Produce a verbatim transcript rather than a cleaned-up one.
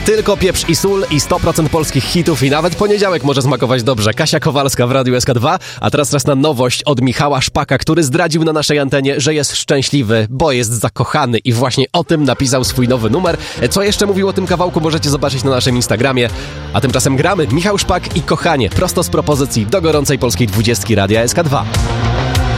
Tylko pieprz i sól i sto procent polskich hitów i nawet poniedziałek może smakować dobrze. Kasia Kowalska w Radiu S K dwa, a teraz czas na nowość od Michała Szpaka, który zdradził na naszej antenie, że jest szczęśliwy, bo jest zakochany i właśnie o tym napisał swój nowy numer. Co jeszcze mówił o tym kawałku, możecie zobaczyć na naszym Instagramie. A tymczasem gramy Michał Szpak i Kochanie, prosto z propozycji do gorącej polskiej dwudziestki Radia S K dwa.